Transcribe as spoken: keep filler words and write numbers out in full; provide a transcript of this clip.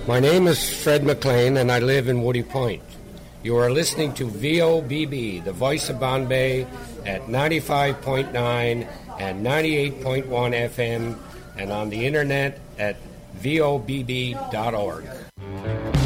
My name is Fred McLean, and I live in Woody Point. You are listening to V O B B, the voice of Bombay, at ninety-five point nine and ninety-eight point one F M, and on the internet at V O B B dot org.